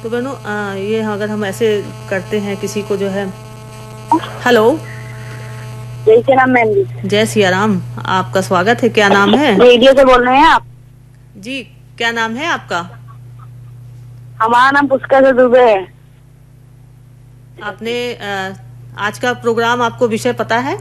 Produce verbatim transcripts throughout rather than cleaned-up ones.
तो बहनों अ, ये अगर हम ऐसे करते हैं किसी को जो है। हेलो, जय श्री राम मैम जी। जय सिया राम, आपका स्वागत है। क्या नाम है? रेडियो से बोल रहे हैं आप? जी, क्या नाम है आपका? हमारा नाम पुष्कर से दुबे है। आपने अ, आज का प्रोग्राम, आपको विषय पता है?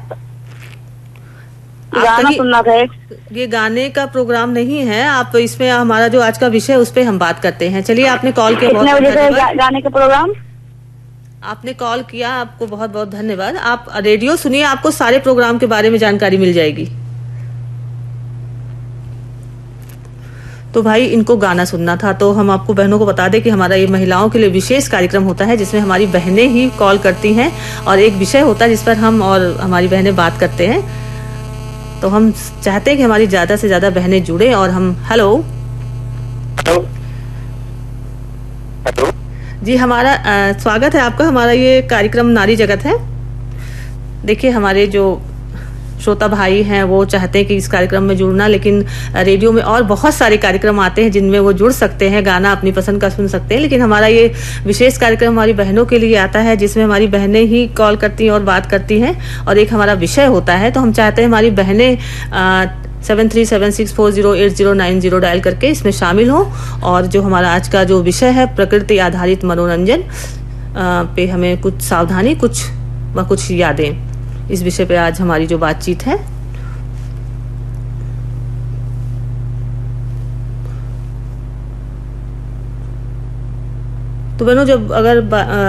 आप गाना कहीं, सुनना था एक। ये गाने का प्रोग्राम नहीं है, आप इसमें हमारा जो आज का विषय उस पे हम बात करते हैं। चलिए, आपने कॉल किया, बहुत कितने बहुत बजे से गा, धन्यवाद। गाने का प्रोग्राम? आपने कॉल किया, आपको बहुत बहुत धन्यवाद। आप रेडियो सुनिए, आपको सारे प्रोग्राम के बारे में जानकारी मिल जाएगी। तो भाई, इनको गाना सुनना था, तो हम आपको बहनों को बता दें कि हमारा ये महिलाओं के लिए विशेष कार्यक्रम होता है जिसमें हमारी बहनें ही कॉल करती हैं और एक विषय होता है जिस पर हम और हमारी बहनें बात करते हैं। तो हम चाहते हैं कि हमारी ज्यादा से ज्यादा बहनें जुड़े और हम। हेलो हेलो जी, हमारा अ, स्वागत है आपका। हमारा ये कार्यक्रम नारी जगत है। देखिए, हमारे जो श्रोता भाई हैं वो चाहते हैं कि इस कार्यक्रम में जुड़ना, लेकिन रेडियो में और बहुत सारे कार्यक्रम आते हैं जिनमें वो जुड़ सकते हैं, गाना अपनी पसंद का सुन सकते हैं। लेकिन हमारा ये विशेष कार्यक्रम हमारी बहनों के लिए आता है जिसमें हमारी बहनें ही कॉल करती हैं और बात करती हैं और एक हमारा विषय होता है। तो हम चाहते हैं हमारी बहनें seven three seven six four zero eight zero nine zero dial करके इसमें शामिल हो। और जो हमारा आज का जो विषय है, प्रकृति आधारित मनोरंजन पे हमें कुछ सावधानी, कुछ व कुछ यादें, इस विषय पे आज हमारी जो बातचीत है। तो बहनों, जब अगर